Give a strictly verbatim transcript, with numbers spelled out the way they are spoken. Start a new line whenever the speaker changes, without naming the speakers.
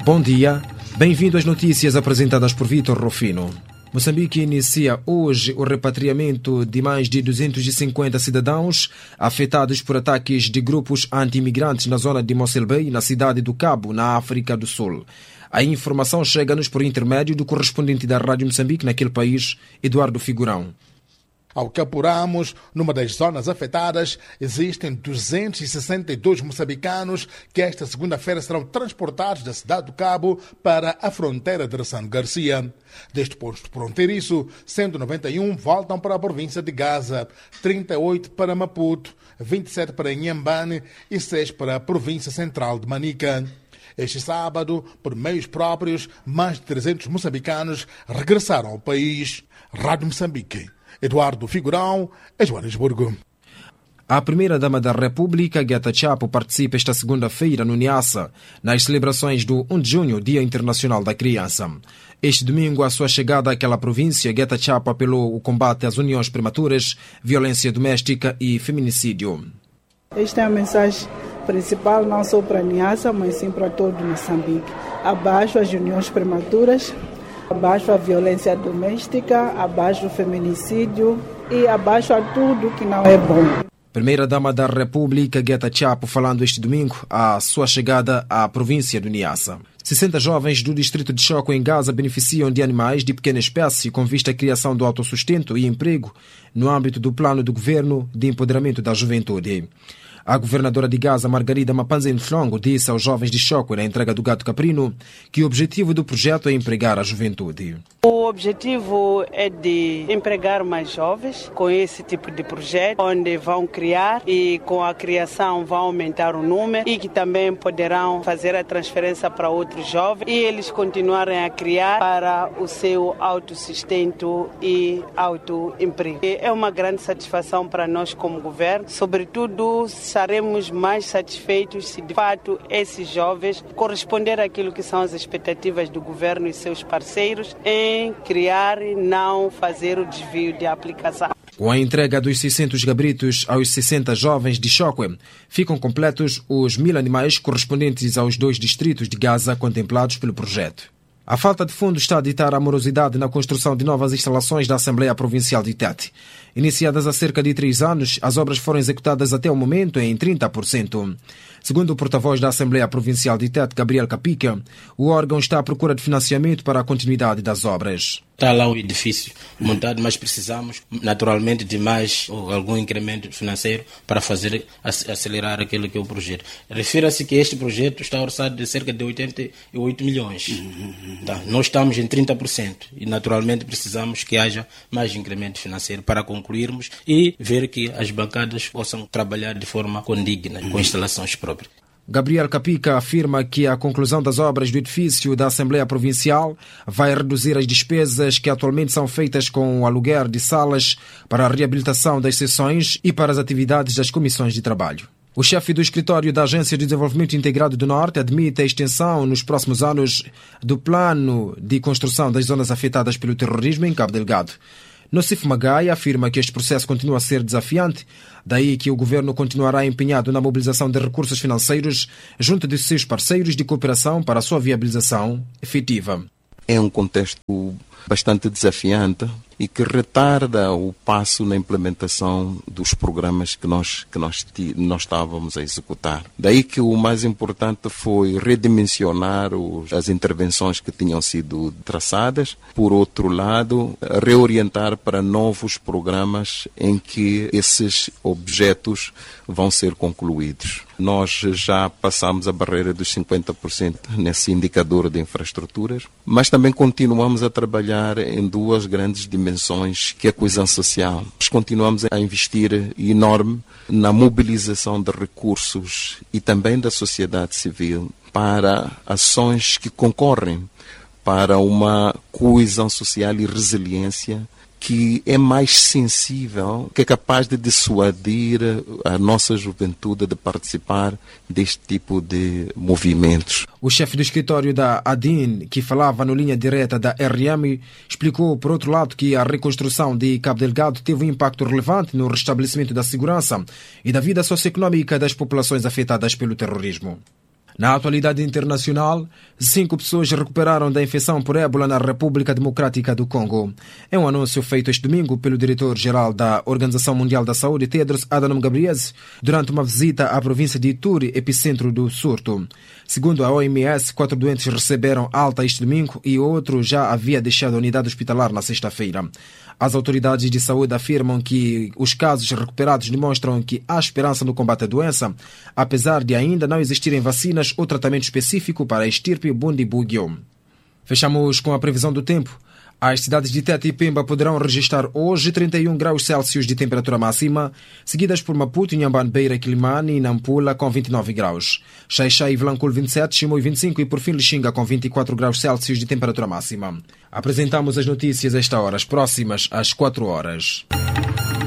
Bom dia, bem-vindo às notícias apresentadas por Vitor Rufino. Moçambique inicia hoje o repatriamento de mais de duzentos e cinquenta cidadãos afetados por ataques de grupos anti-imigrantes na zona de Mossel Bay, na cidade do Cabo, na África do Sul. A informação chega-nos por intermédio do correspondente da Rádio Moçambique naquele país, Eduardo Figurão.
Ao que apuramos, numa das zonas afetadas, existem duzentos e sessenta e dois moçambicanos que esta segunda-feira serão transportados da cidade do Cabo para a fronteira de Ressano Garcia. Deste posto fronteiriço, cento e noventa e um voltam para a província de Gaza, trinta e oito para Maputo, vinte e sete para Inhambane e seis para a província central de Manica. Este sábado, por meios próprios, mais de trezentos moçambicanos regressaram ao país. Rádio Moçambique. Eduardo Figurão, em Joanesburgo.
A primeira-dama da República, Guetta Chapo, participa esta segunda-feira no Niassa, nas celebrações do primeiro de junho, Dia Internacional da Criança. Este domingo, à sua chegada àquela província, Guetta Chapo apelou ao combate às uniões prematuras, violência doméstica e feminicídio.
Esta é a mensagem principal, não só para a Niassa, mas sim para todo Moçambique. Abaixo as uniões prematuras, abaixo a violência doméstica, abaixo o feminicídio e abaixo a tudo que não é bom.
Primeira-dama da República, Guetta Chapo, falando este domingo à sua chegada à província do Niassa. sessenta jovens do distrito de Choco, em Gaza, beneficiam de animais de pequena espécie com vista à criação do autossustento e emprego no âmbito do plano do governo de empoderamento da juventude. A governadora de Gaza, Margarida Mapanza Nhlongo, disse aos jovens de Choco, na entrega do gato caprino, que o objetivo do projeto é empregar a juventude.
O objetivo é de empregar mais jovens com esse tipo de projeto, onde vão criar e com a criação vão aumentar o número e que também poderão fazer a transferência para outros jovens e eles continuarem a criar para o seu autossustento e autoemprego. É uma grande satisfação para nós como governo, sobretudo estaremos mais satisfeitos se de fato esses jovens corresponder àquilo que são as expectativas do governo e seus parceiros em criar e não fazer o desvio de aplicação.
Com a entrega dos seiscentos gabritos aos sessenta jovens de Choque, ficam completos os mil animais correspondentes aos dois distritos de Gaza contemplados pelo projeto. A falta de fundo está a ditar a morosidade na construção de novas instalações da Assembleia Provincial de Tete. Iniciadas há cerca de três anos, as obras foram executadas até o momento em trinta por cento. Segundo o porta-voz da Assembleia Provincial de Tete, Gabriel Capica, o órgão está à procura de financiamento para a continuidade das obras.
Está lá o edifício montado, mas precisamos naturalmente de mais ou algum incremento financeiro para fazer acelerar aquele que é o projeto. Refira-se que este projeto está orçado de cerca de oitenta e oito milhões. Tá. Nós estamos em trinta por cento e naturalmente precisamos que haja mais incremento financeiro para concluirmos e ver que as bancadas possam trabalhar de forma condigna, com instalações próprias.
Gabriel Capica afirma que a conclusão das obras do edifício da Assembleia Provincial vai reduzir as despesas que atualmente são feitas com o aluguer de salas para a reabilitação das sessões e para as atividades das comissões de trabalho. O chefe do escritório da Agência de Desenvolvimento Integrado do Norte admite a extensão nos próximos anos do plano de construção das zonas afetadas pelo terrorismo em Cabo Delgado. Nocif Magai afirma que este processo continua a ser desafiante, daí que o governo continuará empenhado na mobilização de recursos financeiros junto de seus parceiros de cooperação para a sua viabilização efetiva.
É um contexto bastante desafiante e que retarda o passo na implementação dos programas que nós, que nós, nós estávamos a executar. Daí que o mais importante foi redimensionar os, as intervenções que tinham sido traçadas. Por outro lado, reorientar para novos programas em que esses objetos vão ser concluídos. Nós já passamos a barreira dos cinquenta por cento nesse indicador de infraestruturas, mas também continuamos a trabalhar em duas grandes dimensões, que é a coesão social. Nós continuamos a investir enorme na mobilização de recursos e também da sociedade civil para ações que concorrem para uma coesão social e resiliência que é mais sensível, que é capaz de dissuadir a nossa juventude de participar deste tipo de movimentos.
O chefe do escritório da ADIN, que falava no linha direta da R M, explicou, por outro lado, que a reconstrução de Cabo Delgado teve um impacto relevante no restabelecimento da segurança e da vida socioeconómica das populações afetadas pelo terrorismo. Na atualidade internacional, cinco pessoas recuperaram da infecção por ébola na República Democrática do Congo. É um anúncio feito este domingo pelo diretor-geral da Organização Mundial da Saúde, Tedros Adhanom Ghebreyesus, durante uma visita à província de Ituri, epicentro do surto. Segundo a O M S, quatro doentes receberam alta este domingo e outro já havia deixado a unidade hospitalar na sexta-feira. As autoridades de saúde afirmam que os casos recuperados demonstram que há esperança no combate à doença, apesar de ainda não existirem vacinas ou tratamento específico para a estirpe Bundibugyo. Fechamos com a previsão do tempo. As cidades de Tete e Pemba poderão registrar hoje trinta e um graus Celsius de temperatura máxima, seguidas por Maputo, Inhambane, Beira, Quilimane e Nampula com vinte e nove graus. Xai-Xai e Vilanculo vinte e sete, Chimoio vinte e cinco e por fim Lixinga com vinte e quatro graus Celsius de temperatura máxima. Apresentamos as notícias a esta hora, as próximas às quatro horas.